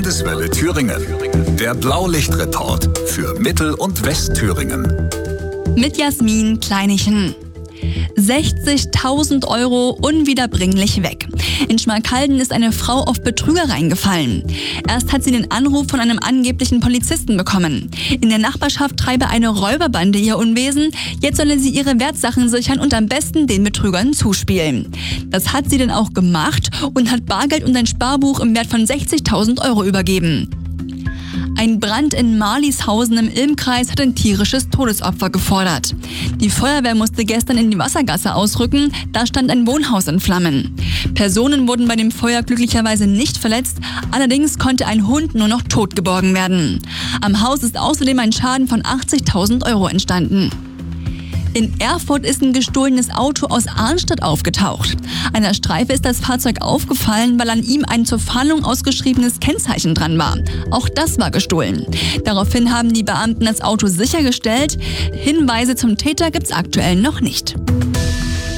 Landeswelle Thüringen. Der Blaulichtreport für Mittel- und Westthüringen. Mit Jasmin Kleinichen. 60.000 Euro unwiederbringlich weg. In Schmalkalden ist eine Frau auf Betrüger reingefallen. Erst hat sie den Anruf von einem angeblichen Polizisten bekommen. In der Nachbarschaft treibe eine Räuberbande ihr Unwesen. Jetzt solle sie ihre Wertsachen sichern und am besten den Betrügern zuspielen. Das hat sie dann auch gemacht und hat Bargeld und ein Sparbuch im Wert von 60.000 Euro übergeben. Ein Brand in Marlieshausen im Ilmkreis hat ein tierisches Todesopfer gefordert. Die Feuerwehr musste gestern in die Wassergasse ausrücken, da stand ein Wohnhaus in Flammen. Personen wurden bei dem Feuer glücklicherweise nicht verletzt, allerdings konnte ein Hund nur noch tot geborgen werden. Am Haus ist außerdem ein Schaden von 80.000 Euro entstanden. In Erfurt ist ein gestohlenes Auto aus Arnstadt aufgetaucht. Einer Streife ist das Fahrzeug aufgefallen, weil an ihm ein zur Fahndung ausgeschriebenes Kennzeichen dran war. Auch das war gestohlen. Daraufhin haben die Beamten das Auto sichergestellt. Hinweise zum Täter gibt's aktuell noch nicht.